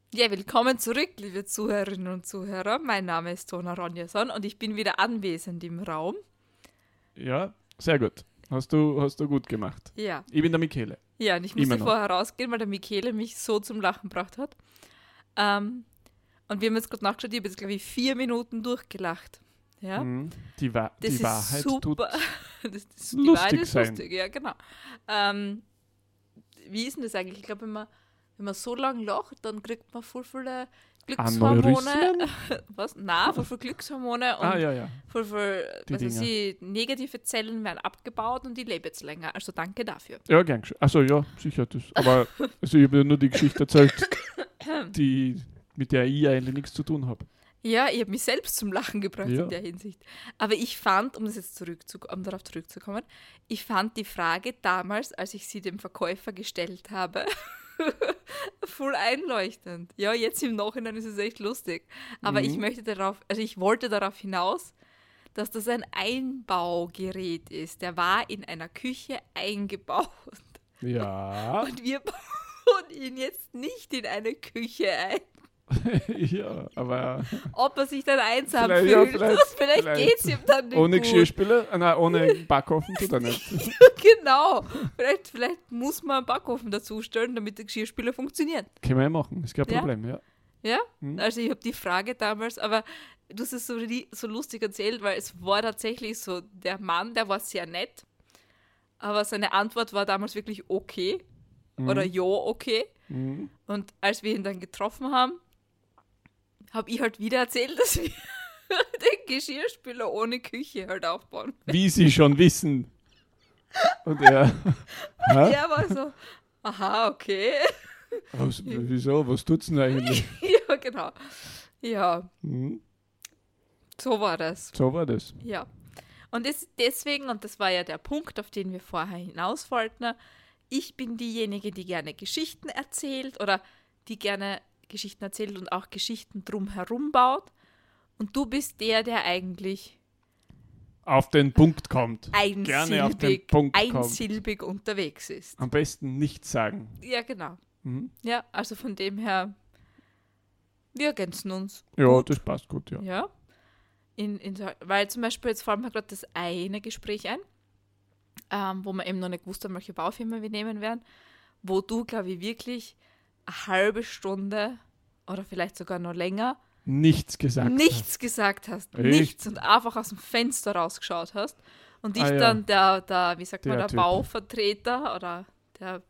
Ja, willkommen zurück, liebe Zuhörerinnen und Zuhörer. Mein Name ist Tona Ronjason und ich bin wieder anwesend im Raum. Ja, sehr gut. Hast du gut gemacht. Ja. Ich bin der Michele. Ja, und ich musste vorher rausgehen, weil der Michele mich so zum Lachen gebracht hat. Und wir haben jetzt gerade nachgeschaut, ich habe jetzt, glaube ich, 4 Minuten durchgelacht. Ja? Die Wahrheit super. tut die lustig Wahrheit ist sein. lustig, ja, genau. Wie ist denn das eigentlich? Ich glaube, wenn man so lange lacht, dann kriegt man voll viele Glückshormone. Was? Nein, voll viele Glückshormone und voll viel negative Zellen werden abgebaut und ich lebe jetzt länger. Also danke dafür. Ja, gern geschehen. Achso, ja, sicher. Aber also ich habe ja nur die Geschichte erzählt, mit der ich eigentlich nichts zu tun habe. Ja, ich habe mich selbst zum Lachen gebracht in der Hinsicht. Aber ich fand, um darauf zurückzukommen, ich fand die Frage damals, als ich sie dem Verkäufer gestellt habe, voll einleuchtend. Ja, jetzt im Nachhinein ist es echt lustig. Aber ich wollte darauf hinaus, dass das ein Einbaugerät ist. Der war in einer Küche eingebaut. Ja. Und wir bauen ihn jetzt nicht in eine Küche ein. Ja, aber... Ob er sich dann einsam fühlt. Vielleicht geht es ihm dann nicht ohne gut. Geschirrspüler? Nein, ohne Backofen tut er nicht. Genau. Vielleicht muss man einen Backofen dazustellen, damit der Geschirrspüler funktioniert. Können wir ja machen, ist kein Problem, ja. Ja? Also ich habe die Frage damals, aber du hast es so lustig erzählt, weil es war tatsächlich so, der Mann, der war sehr nett, aber seine Antwort war damals wirklich okay. Oder ja, okay. Und als wir ihn dann getroffen haben, habe ich halt wieder erzählt, dass wir den Geschirrspüler ohne Küche halt aufbauen. Wie Sie schon wissen. Und er... Er war so, aha, okay. Wieso? Was tut's denn eigentlich? Ja, genau. Ja. So war das. Ja. Und deswegen, und das war ja der Punkt, auf den wir vorher hinaus wollten, ich bin diejenige, die gerne Geschichten erzählt oder die gerne Geschichten erzählt und auch Geschichten drumherum baut. Und du bist der eigentlich auf den Punkt kommt. Gerne auf den Punkt kommt. Einsilbig unterwegs ist. Am besten nichts sagen. Ja, genau. Ja, also von dem her, wir ergänzen uns. Ja, gut. Das passt gut, ja. Ja. Weil zum Beispiel, jetzt fällt mir gerade das eine Gespräch ein, wo wir eben noch nicht gewusst haben, welche Baufirma wir nehmen werden, wo du, glaube ich, wirklich eine halbe Stunde oder vielleicht sogar noch länger nichts gesagt hast. Nichts und einfach aus dem Fenster rausgeschaut hast und ich dann der Bauvertreter oder der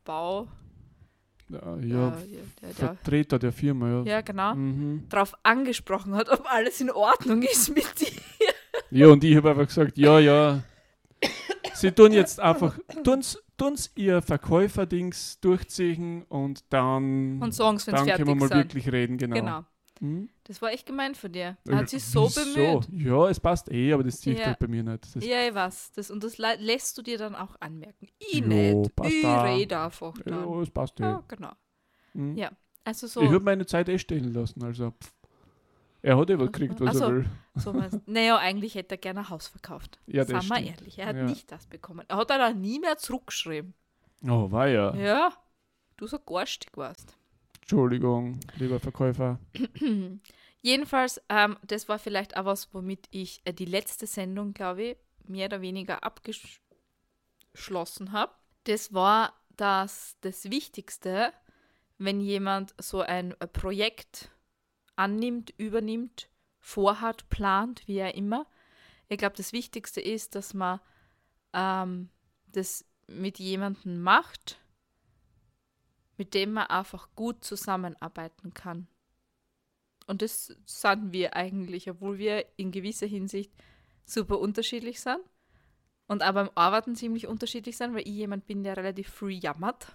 Vertreter der Firma, ja. Ja, genau. Darauf angesprochen hat, ob alles in Ordnung ist mit dir. Ja, und ich habe einfach gesagt, ja. Sie tun jetzt einfach, tun's ihr Verkäuferdings durchziehen und dann sagen, dann können wir mal wirklich reden, genau. Das war echt gemein von dir. Er hat sich so bemüht. Ja, es passt aber das ziehe ich halt bei mir nicht. Ja, ich weiß. Und das lässt du dir dann auch anmerken. Ich nicht. Ich rede einfach dann. Ja, es passt Ja, genau. Ja, also so. Ich habe meine Zeit stehen lassen, also er hat was gekriegt, was er will. So naja, eigentlich hätte er gerne ein Haus verkauft. Ja, das Sagen wir ehrlich. Er hat nicht das bekommen. Er hat dann nie mehr zurückgeschrieben. Oh, war ja. Ja, du so garstig warst. Entschuldigung, lieber Verkäufer. Jedenfalls, das war vielleicht auch was, womit ich die letzte Sendung, glaube ich, mehr oder weniger abgeschlossen habe. Das war das Wichtigste, wenn jemand so ein Projekt annimmt, übernimmt, vorhat, plant, wie er immer. Ich glaube, das Wichtigste ist, dass man das mit jemandem macht, mit dem man einfach gut zusammenarbeiten kann. Und das sind wir eigentlich, obwohl wir in gewisser Hinsicht super unterschiedlich sind und auch beim Arbeiten ziemlich unterschiedlich sind, weil ich jemand bin, der relativ früh jammert.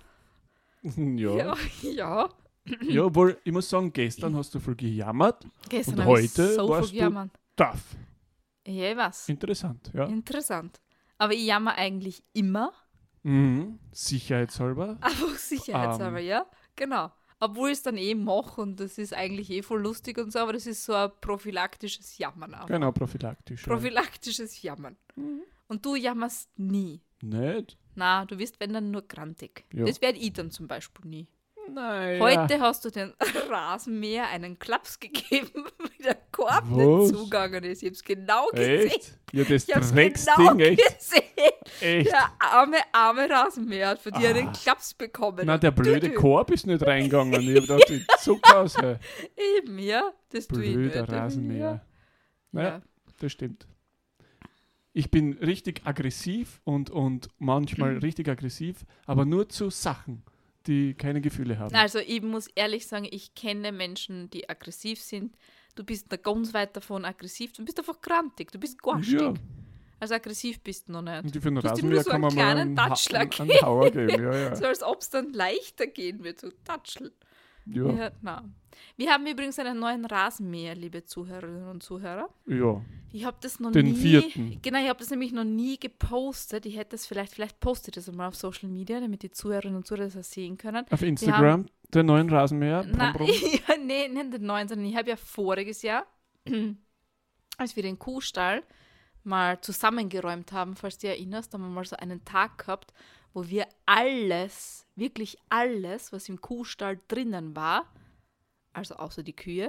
Ja. Ja. Ja, obwohl, ich muss sagen, gestern hast du voll gejammert Gestern und heute so warst du tough. Ja, ich weiß. Interessant, ja. Interessant. Aber ich jammer eigentlich immer. Sicherheitshalber. Einfach sicherheitshalber, ja. Genau. Obwohl ich es dann mache und das ist eigentlich voll lustig und so, aber das ist so ein prophylaktisches Jammern. Auch. Genau, prophylaktisch. Prophylaktisches Jammern. Und du jammerst nie. Nicht? Na, du wirst, wenn dann, nur grantig. Ja. Das werde ich dann zum Beispiel nie. Naja. Heute hast du den Rasenmäher einen Klaps gegeben, wie der Korb Was? nicht zugegangen ist. Ich hab's genau gesehen. Echt? Ja, das Ich hab's Drecksding, genau echt? gesehen. Echt? Der arme Rasenmäher hat von dir einen Klaps bekommen. Nein, der blöde Dü-dü. Korb ist nicht reingegangen. Ich hab gedacht, ich zuck aus. Hey. Eben, ja. Das tue ich Blöder nicht. Rasenmäher. Naja, Ja. das stimmt. Ich bin richtig aggressiv und manchmal richtig aggressiv, aber nur zu Sachen, die keine Gefühle haben. Also ich muss ehrlich sagen, ich kenne Menschen, die aggressiv sind. Du bist da ganz weit davon aggressiv. Du bist einfach grantig, du bist garstig. Ja. Also aggressiv bist du noch nicht. Und für den Du hast ihm Rasenmäher nur so kann einen man mal kleinen Tatschlag einen Hauer geben. Ja, ja. So als ob es dann leichter gehen wird, so Tatschl. Ja. Ja, na. Wir haben übrigens einen neuen Rasenmäher, liebe Zuhörerinnen und Zuhörer. Ja. Ich habe das noch Den nie. 4. Genau, ich habe das nämlich noch nie gepostet. Ich hätte das vielleicht poste ich das einmal auf Social Media, damit die Zuhörerinnen und Zuhörer das auch sehen können. Auf Instagram, der neuen Rasenmäher. Nein, Brumm, brumm. ja, nee, nicht den neuen, sondern ich habe ja voriges Jahr, als wir den Kuhstall mal zusammengeräumt haben, falls du dich erinnerst, haben wir mal so einen Tag gehabt, wo wir alles, wirklich alles, was im Kuhstall drinnen war, also außer die Kühe,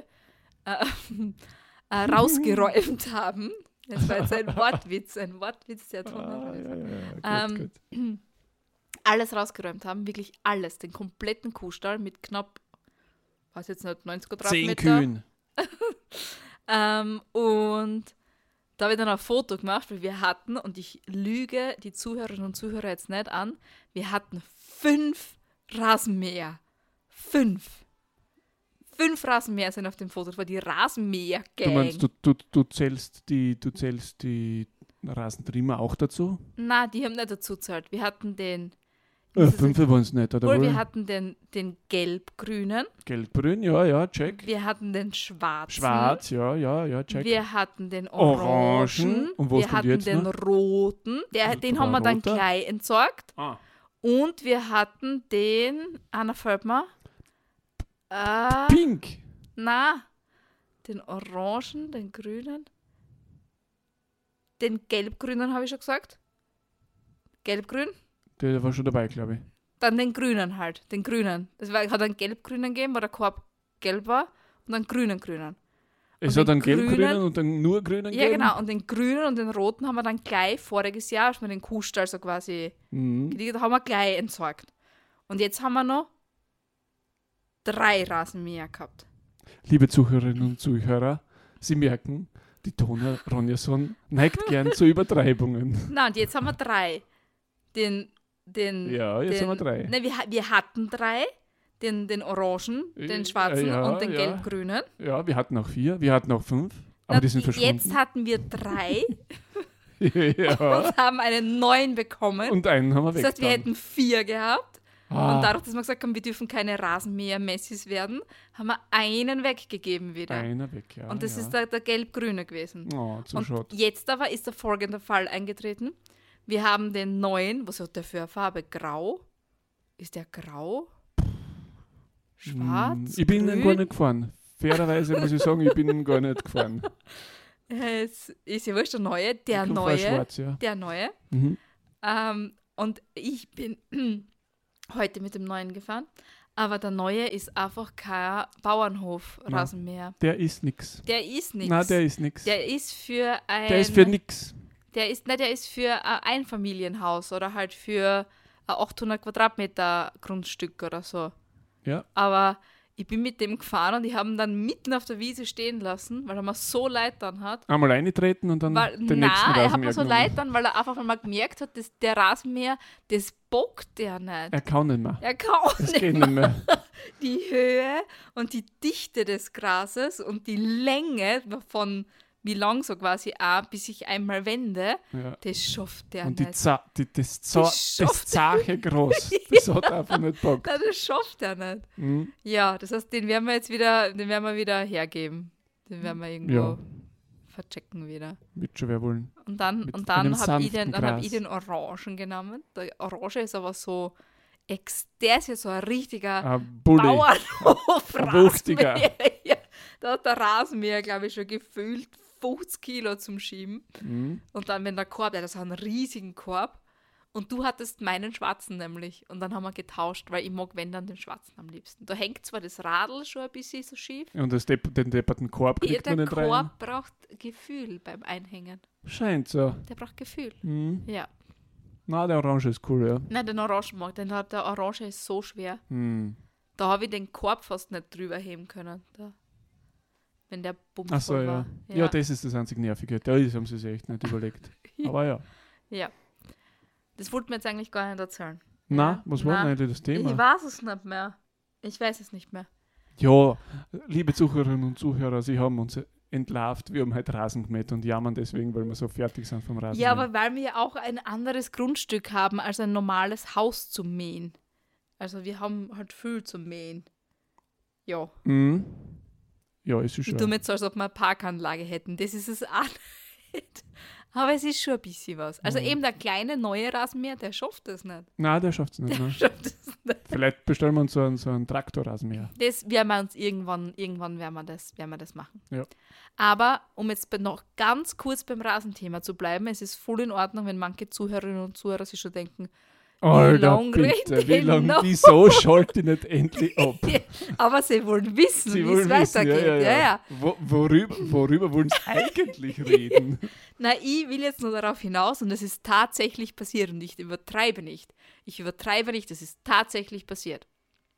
rausgeräumt haben. Das war jetzt ein Wortwitz, der toll Ja, gut, gut. alles rausgeräumt haben, wirklich alles, den kompletten Kuhstall mit knapp, weiß jetzt nicht, 90 10 Quadratmeter. Kühen. Und da habe ich dann ein Foto gemacht, weil wir hatten, und ich lüge die Zuhörerinnen und Zuhörer jetzt nicht an, wir hatten 5 Rasenmäher. 5 Rasenmäher sind auf dem Foto, das war die Rasenmäher-Gang. Du meinst, du zählst die Rasentrimmer auch dazu? Nein, die haben nicht dazu gezahlt. Wir hatten den 5 waren es nicht, oder? Obwohl, wohl? wir hatten den gelb-grünen, Gelb-grün, ja, check. wir hatten den schwarzen, Schwarz, ja, check. wir hatten den Orangen. orangen, Und was wir kommt hatten jetzt den noch? roten, den haben wir dann roter? gleich entsorgt. Ah. Und wir hatten den, Anna fällt mir, Pink. den orangen, den grünen, den gelb-grünen habe ich schon gesagt. Gelb-grün. Der war schon dabei, glaube ich. Dann den grünen halt, den grünen. Hat einen gelb-grünen gegeben, wo der Korb gelb war und dann grünen. Es Und hat den einen gelb-grünen grünen- und dann nur grünen Ja, gegeben? genau. Und den grünen und den roten haben wir dann gleich voriges Jahr, als wir den Kuhstall so quasi geliefert haben, wir gleich entsorgt. Und jetzt haben wir noch 3 Rasenmäher gehabt. Liebe Zuhörerinnen und Zuhörer, Sie merken, die Tona Ronjason neigt gern zu Übertreibungen. Na, und jetzt haben wir 3. Ja, jetzt haben wir 3. Ne, wir hatten 3. Den orangen, den schwarzen ja, und den ja. gelb-grünen. Ja, wir hatten auch 4, wir hatten auch 5, aber Na, die sind verschwunden. Jetzt hatten wir 3 ja. und haben einen neuen bekommen. Und einen haben wir Das heißt, wir hätten 4 gehabt. Ah, Und dadurch, dass wir gesagt haben, wir dürfen keine Rasenmäher-Messis werden, haben wir einen weggegeben wieder. einer weg, ja. Und das ja. ist der gelb-grüne gewesen. Oh, zu Und schade. jetzt aber ist der folgende Fall eingetreten. Wir haben den neuen, was hat der für eine Farbe? Grau? Ist der grau? Schwarz? Ich bin grün? gar nicht gefahren. Fairerweise muss ich sagen, ich bin gar nicht gefahren. Es ist ja wurscht, der neue. Der Ich glaub, war neue. schwarz, ja. Der neue. Mhm. Und ich bin heute mit dem neuen gefahren. Aber der neue ist einfach kein Bauernhof-Rasenmäher. Der ist nix. Der ist nichts. Nein, der ist nix. Der ist für ein. Der ist für nix. Der ist für ein Einfamilienhaus oder halt für ein 800 Quadratmeter Grundstück oder so. Ja. Aber ich bin mit dem gefahren und die haben dann mitten auf der Wiese stehen lassen, weil er mir so leid dann hat. Einmal reintreten und dann Weil, den nächsten er hat Rasenmäher mir so genommen. leid dann, weil er einfach mal gemerkt hat, dass der Rasenmäher, das bockt der nicht. Er kann nicht mehr. Er kann Das nicht geht nicht mehr. die Höhe und die Dichte des Grases und die Länge von wie lang so quasi auch, bis ich einmal wende, Ja. das schafft der Und nicht. das schafft Zache groß, das hat einfach nicht Bock. Nein, das schafft er nicht. Mhm. Ja, das heißt, den werden wir wieder hergeben. Den werden wir irgendwo Ja. verchecken wieder. Wird schon wer wollen. Und dann, Mit und dann einem habe ich, sanften hab Gras. ich den Orangen genommen. Der Orange ist aber so, der ist ja so ein richtiger Ein Bulli. Bauernhof Ein wuchtiger. Rasenmäher. Ja, da hat der Rasenmäher, glaube ich, schon gefühlt 50 Kilo zum Schieben. Mhm. Und dann, wenn der Korb, der hat so einen riesigen Korb. Und du hattest meinen schwarzen nämlich. Und dann haben wir getauscht, weil ich mag, wenn dann den schwarzen am liebsten. Da hängt zwar das Radl schon ein bisschen so schief. Und den depperten Korb kriegt man Der nicht rein. Korb braucht Gefühl beim Einhängen. Scheint so. Der braucht Gefühl. Mhm. Ja. Na, der Orange ist cool, ja. Nein, den Orange mag. Der Orange ist so schwer. Mhm. Da habe ich den Korb fast nicht drüber heben können. Da. Wenn der Bums Ach so, voll ja. war. Ja, das ist das einzig Nervige. Da haben sie sich echt nicht überlegt. Aber ja. Ja. Das wollte mir jetzt eigentlich gar nicht erzählen. Na, was war denn eigentlich das Ich Thema? weiß es nicht mehr. Ich weiß es nicht mehr. Ja, liebe Zuhörerinnen und Zuhörer, Sie haben uns entlarvt. Wir haben halt Rasen gemäht und jammern deswegen, weil wir so fertig sind vom Rasen. Ja, aber weil wir ja auch ein anderes Grundstück haben, als ein normales Haus zu mähen. Also wir haben halt viel zu mähen. Ja. Mhm. Ja, es ist Ich schon. tue mir jetzt so, als ob wir eine Parkanlage hätten. Das ist es auch nicht. Aber es ist schon ein bisschen was. Also eben der kleine neue Rasenmäher, der schafft das nicht. Nein, der schafft es nicht. Der Ne? schafft das nicht. Vielleicht bestellen wir uns so einen Traktorrasenmäher. Das werden wir uns irgendwann werden wir das machen. Ja. Aber um jetzt noch ganz kurz beim Rasenthema zu bleiben, es ist voll in Ordnung, wenn manche Zuhörerinnen und Zuhörer sich schon denken, Alter, lang bitte, redet wie der lange, noch? wieso schalte ich nicht endlich ab? aber sie wollen wissen, Sie wie wollen es wissen, weitergeht. Ja. Worüber wollen Sie eigentlich reden? Na, ich will jetzt nur darauf hinaus und es ist tatsächlich passiert und ich übertreibe nicht. Es ist tatsächlich passiert.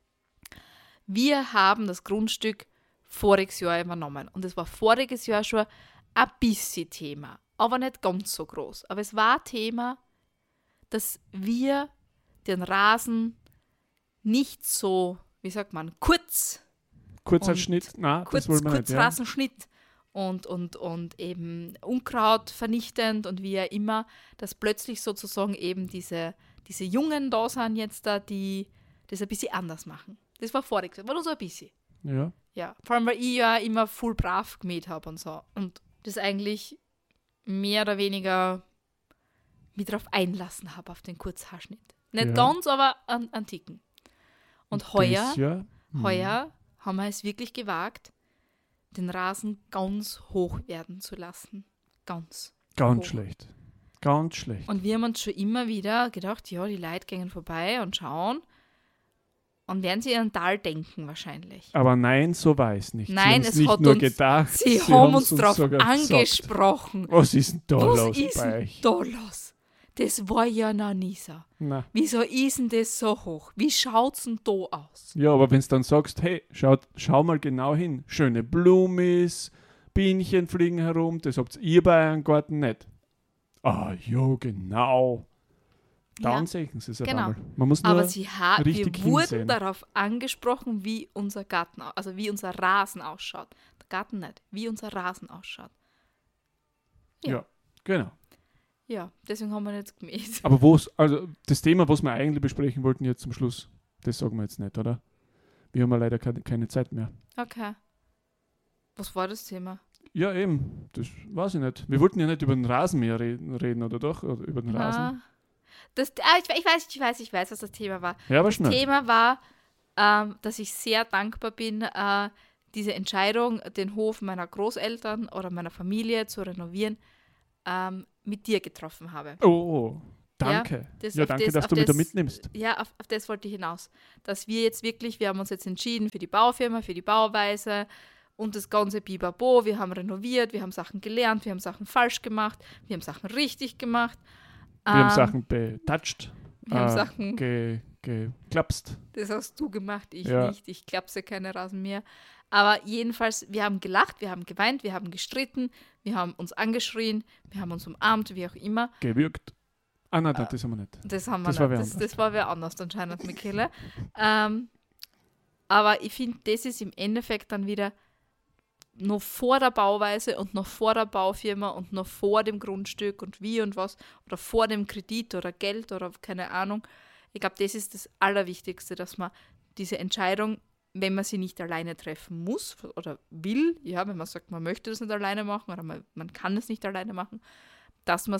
Wir haben das Grundstück voriges Jahr übernommen und es war voriges Jahr schon ein bisschen Thema, aber nicht ganz so groß. Aber es war Thema, dass wir den Rasen nicht so, wie sagt man, Kurzer Und Schnitt? Nein, das wollen wir nicht. Ja. Kurzrasenschnitt und eben Unkraut vernichtend und wie auch immer, dass plötzlich sozusagen eben diese Jungen da sind jetzt da, die das ein bisschen anders machen. Das war voriges Jahr, war nur so ein bisschen. Ja. Ja, vor allem, weil ich ja immer voll brav gemäht habe und so. Und das eigentlich mehr oder weniger mich darauf einlassen habe, auf den Kurzhaarschnitt. Nicht Ja. ganz, aber an Ticken. Und heuer Das Jahr? Heuer haben wir es wirklich gewagt, den Rasen ganz hoch werden zu lassen. Ganz. Ganz hoch. schlecht. Ganz schlecht. Und wir haben uns schon immer wieder gedacht, ja, die Leute gehen vorbei und schauen und werden sie an Tal denken wahrscheinlich. Aber nein, so war es nicht. Nein, sie es nicht hat nur uns- gedacht, Sie haben uns darauf sogar gesagt. angesprochen. Was ist denn da Was los ist bei denn euch? da los? Das war ja noch nie so. Na. Wieso ist denn das so hoch? Wie schaut's denn da aus? Ja, aber wenn du dann sagst, hey, schau mal genau hin, schöne Blumis, Bienchen fliegen herum, das habt ihr bei eurem Garten nicht. Ah, ja, genau. Dann Ja, sehen sie es auf genau. einmal. Man muss nur Aber wir richtig wurden hinsehen. darauf angesprochen, wie unser Garten, also wie unser Rasen ausschaut. Der Garten nicht, wie unser Rasen ausschaut. Ja, genau. Ja, deswegen haben wir jetzt gemäht. Aber also das Thema, was wir eigentlich besprechen wollten jetzt zum Schluss, das sagen wir jetzt nicht, oder? Wir haben ja leider keine Zeit mehr. Okay. Was war das Thema? Ja, eben, das weiß ich nicht. Wir wollten ja nicht über den Rasenmäher reden oder doch? Oder über den Rasen. Ah, ich weiß, was das Thema war. Ja, aber Das schnell. Thema war, dass ich sehr dankbar bin, diese Entscheidung, den Hof meiner Großeltern oder meiner Familie zu renovieren, mit dir getroffen habe. Oh, danke. das- Ja, auf danke, das- dass auf du mich da das- mitnimmst. Ja, auf das wollte ich hinaus. Dass wir jetzt wirklich, wir haben uns jetzt entschieden für die Baufirma, für die Bauweise und das ganze Bibabo. Wir haben renoviert, wir haben Sachen gelernt, wir haben Sachen falsch gemacht, wir haben Sachen richtig gemacht. Wir haben Sachen betouched, wir haben Sachen, geklapst. das hast du gemacht, ich Ja. nicht. Ich klapse keine Rasen mehr. Aber jedenfalls, wir haben gelacht, wir haben geweint, wir haben gestritten, wir haben uns angeschrien, wir haben uns umarmt, wie auch immer. Gewürgt. Ah, nein, das haben wir nicht. Das haben wir Das war nicht. wer Das, anders. das war wer anders anscheinend, Michele. Aber ich finde, das ist im Endeffekt dann wieder noch vor der Bauweise und noch vor der Baufirma und noch vor dem Grundstück und wie und was oder vor dem Kredit oder Geld oder keine Ahnung. Ich glaube, das ist das Allerwichtigste, dass man diese Entscheidung, wenn man sie nicht alleine treffen muss oder will, ja, wenn man sagt, man möchte das nicht alleine machen oder man kann es nicht alleine machen, dass man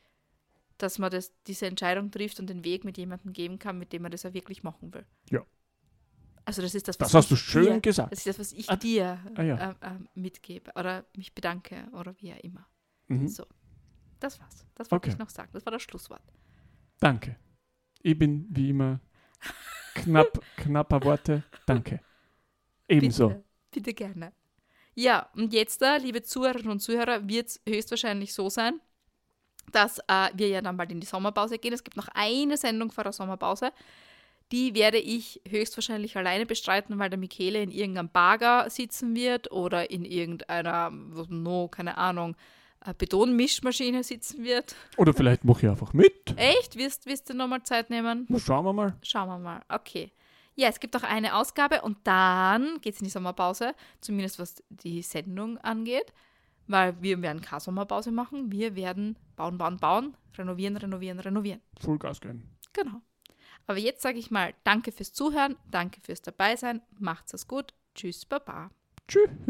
diese Entscheidung trifft und den Weg mit jemandem geben kann, mit dem man das auch wirklich machen will. Ja. Also das ist das, Das was hast du ich schön dir, gesagt. Das ist das, was ich Ah, dir ja. mitgebe oder mich bedanke oder wie auch immer. Mhm. So, das war's. Das wollte Okay. ich noch sagen. Das war das Schlusswort. Danke. Ich bin wie immer knapper Worte. Danke. Ebenso. Bitte gerne. Ja, und jetzt, liebe Zuhörerinnen und Zuhörer, wird es höchstwahrscheinlich so sein, dass wir ja dann bald in die Sommerpause gehen. Es gibt noch eine Sendung vor der Sommerpause. Die werde ich höchstwahrscheinlich alleine bestreiten, weil der Michele in irgendeinem Bagger sitzen wird oder in irgendeiner, keine Ahnung, Betonmischmaschine sitzen wird. Oder vielleicht mache ich einfach mit. Echt? Wirst du nochmal Zeit nehmen? Schauen wir mal. Schauen wir mal. Okay. Ja, es gibt auch eine Ausgabe und dann geht es in die Sommerpause, zumindest was die Sendung angeht, weil wir werden keine Sommerpause machen. Wir werden bauen, renovieren. Vollgas geben. Genau. Aber jetzt sage ich mal, danke fürs Zuhören, danke fürs Dabeisein, macht's es gut, tschüss, baba. Tschüss.